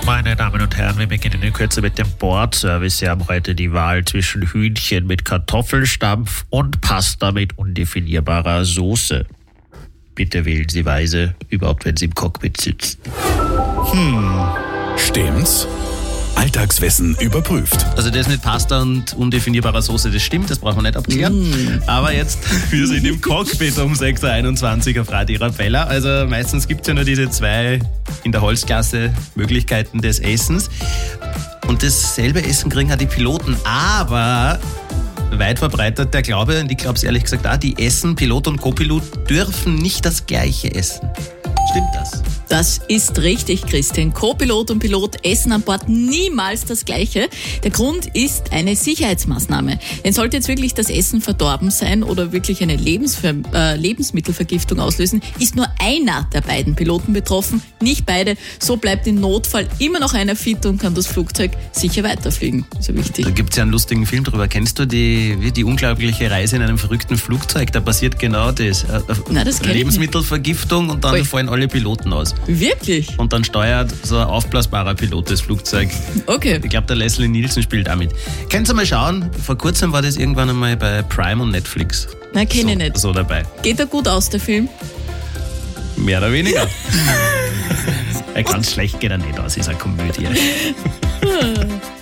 Meine Damen und Herren, wir beginnen in Kürze mit dem Bordservice. Sie haben heute die Wahl zwischen Hühnchen mit Kartoffelstampf und Pasta mit undefinierbarer Soße. Bitte wählen Sie weise, überhaupt wenn Sie im Cockpit sitzen. Stimmt's? Alltagswissen überprüft. Also das mit Pasta und undefinierbarer Soße, das stimmt, das brauchen wir nicht abklären. Aber jetzt, wir sind im Cockpit um 6.21 Uhr auf Radio Arabella. Also meistens gibt es ja nur diese zwei in der Holzklasse Möglichkeiten des Essens. Und dasselbe Essen kriegen auch die Piloten. Aber weit verbreitet der Glaube, und ich glaube es ehrlich gesagt auch, die essen, Pilot und Co-Pilot dürfen nicht das Gleiche essen. Stimmt das? Das ist richtig, Christian. Co-Pilot und Pilot essen an Bord niemals das Gleiche. Der Grund ist eine Sicherheitsmaßnahme. Denn sollte jetzt wirklich das Essen verdorben sein oder wirklich eine Lebensmittelvergiftung auslösen, ist nur einer der beiden Piloten betroffen, nicht beide. So bleibt im Notfall immer noch einer fit und kann das Flugzeug sicher weiterfliegen. So wichtig. Da gibt es ja einen lustigen Film drüber. Kennst du die unglaubliche Reise in einem verrückten Flugzeug? Da passiert genau das. Nein, das kenn ich Lebensmittelvergiftung und dann fallen alle Piloten aus. Wirklich? Und dann steuert so ein aufblasbarer Pilot das Flugzeug. Okay. Ich glaube, der Leslie Nielsen spielt damit. Könnt ihr mal schauen, vor kurzem war das irgendwann einmal bei Prime und Netflix. Nein, kenne ich nicht. So dabei. Geht er gut aus, der Film? Mehr oder weniger. Ganz schlecht geht er nicht aus, ist eine Komödie.